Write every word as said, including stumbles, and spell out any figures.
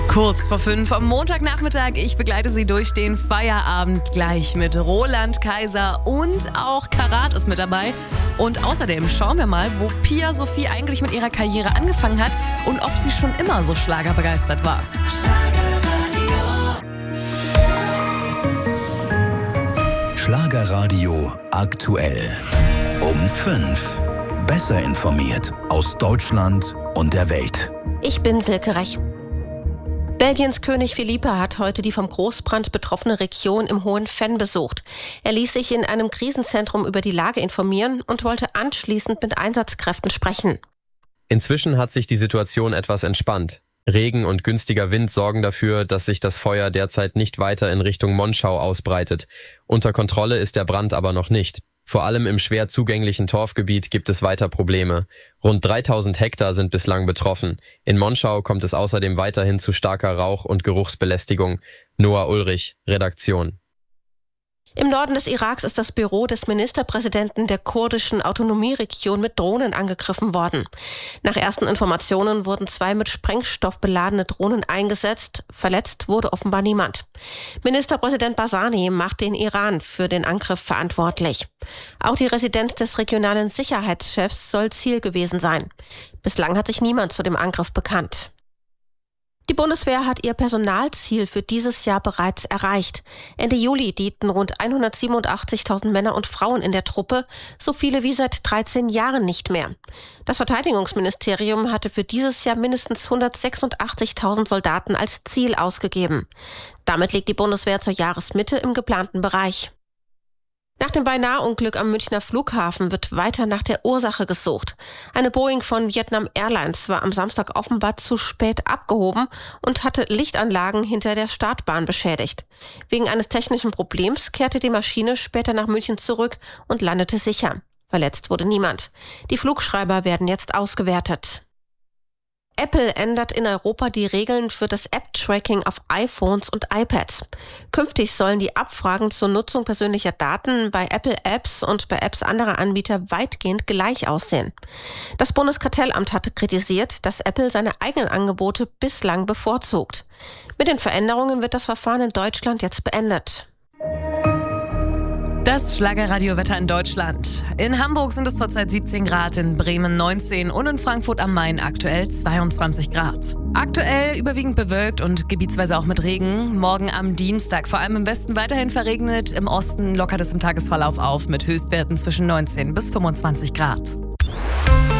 Kurz vor fünf am Montagnachmittag. Ich begleite Sie durch den Feierabend gleich mit Roland Kaiser und auch Karat ist mit dabei. Und außerdem schauen wir mal, wo Pia Sophie eigentlich mit ihrer Karriere angefangen hat und ob sie schon immer so schlagerbegeistert war. Schlagerradio aktuell. Um fünf. Besser informiert aus Deutschland und der Welt. Ich bin Silke Rech. Belgiens König Philippe hat heute die vom Großbrand betroffene Region im Hohen Venn besucht. Er ließ sich in einem Krisenzentrum über die Lage informieren und wollte anschließend mit Einsatzkräften sprechen. Inzwischen hat sich die Situation etwas entspannt. Regen und günstiger Wind sorgen dafür, dass sich das Feuer derzeit nicht weiter in Richtung Monschau ausbreitet. Unter Kontrolle ist der Brand aber noch nicht. Vor allem im schwer zugänglichen Torfgebiet gibt es weiter Probleme. Rund dreitausend Hektar sind bislang betroffen. In Monschau kommt es außerdem weiterhin zu starker Rauch- und Geruchsbelästigung. Noah Ulrich, Redaktion. Im Norden des Iraks ist das Büro des Ministerpräsidenten der kurdischen Autonomieregion mit Drohnen angegriffen worden. Nach ersten Informationen wurden zwei mit Sprengstoff beladene Drohnen eingesetzt. Verletzt wurde offenbar niemand. Ministerpräsident Barzani macht den Iran für den Angriff verantwortlich. Auch die Residenz des regionalen Sicherheitschefs soll Ziel gewesen sein. Bislang hat sich niemand zu dem Angriff bekannt. Die Bundeswehr hat ihr Personalziel für dieses Jahr bereits erreicht. Ende Juli dienten rund hundertsiebenundachtzigtausend Männer und Frauen in der Truppe, so viele wie seit dreizehn Jahren nicht mehr. Das Verteidigungsministerium hatte für dieses Jahr mindestens hundertsechsundachtzigtausend Soldaten als Ziel ausgegeben. Damit liegt die Bundeswehr zur Jahresmitte im geplanten Bereich. Nach dem Beinahe-Unglück am Münchner Flughafen wird weiter nach der Ursache gesucht. Eine Boeing von Vietnam Airlines war am Samstag offenbar zu spät abgehoben und hatte Lichtanlagen hinter der Startbahn beschädigt. Wegen eines technischen Problems kehrte die Maschine später nach München zurück und landete sicher. Verletzt wurde niemand. Die Flugschreiber werden jetzt ausgewertet. Apple ändert in Europa die Regeln für das App-Tracking auf iPhones und iPads. Künftig sollen die Abfragen zur Nutzung persönlicher Daten bei Apple-Apps und bei Apps anderer Anbieter weitgehend gleich aussehen. Das Bundeskartellamt hatte kritisiert, dass Apple seine eigenen Angebote bislang bevorzugt. Mit den Veränderungen wird das Verfahren in Deutschland jetzt beendet. Das Schlagerradiowetter in Deutschland. In Hamburg sind es zurzeit siebzehn Grad, in Bremen neunzehn und in Frankfurt am Main aktuell zweiundzwanzig Grad. Aktuell überwiegend bewölkt und gebietsweise auch mit Regen. Morgen am Dienstag vor allem im Westen weiterhin verregnet, im Osten lockert es im Tagesverlauf auf mit Höchstwerten zwischen neunzehn bis fünfundzwanzig Grad.